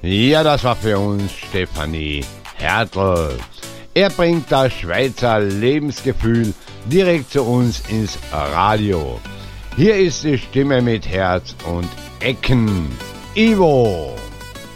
Ja, das war für uns Stefanie Hertel. Er bringt das Schweizer Lebensgefühl direkt zu uns ins Radio. Hier ist die Stimme mit Herz und Ecken. Ivo.